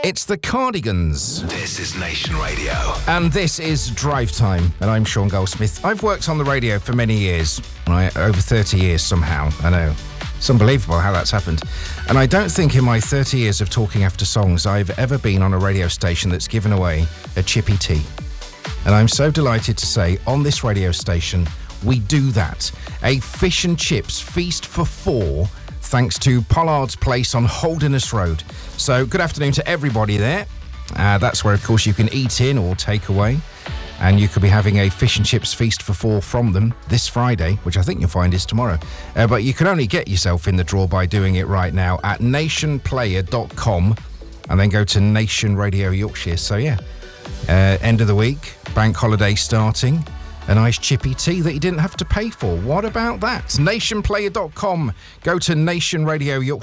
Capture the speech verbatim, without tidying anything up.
It's the Cardigans. This is Nation Radio. And this is Drive Time. And I'm Sean Goldsmith. I've worked on the radio for many years. Right, over thirty years somehow. I know. It's unbelievable how that's happened. And I don't think in my thirty years of talking after songs I've ever been on a radio station that's given away a chippy tea. And I'm so delighted to say on this radio station we do that. A fish and chips feast for four, thanks to Pollard's Place on Holderness Road. So good afternoon to everybody there. Uh, that's where, of course, you can eat in or take away. And you could be having a fish and chips feast for four from them this Friday, which I think you'll find is tomorrow. Uh, but you can only get yourself in the draw by doing it right now at nation player dot com and then go to Nation Radio Yorkshire. So, yeah, uh, end of the week, bank holiday starting. A nice chippy tea that you didn't have to pay for. What about that? nation player dot com. Go to Nation Radio Yorkshire.